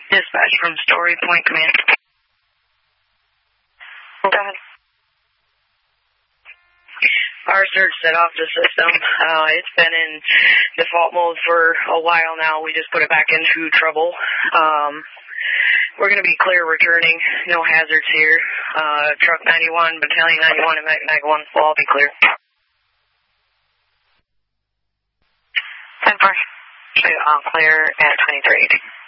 Dispatch from Story Point Command. Go ahead. Our surge set off the system. It's been in default mode for a while now. We just put it back into trouble. We're going to be clear returning. No hazards here. Truck 91, Battalion 91, and Mag 1 will all be clear. 10-4. All clear at 2380.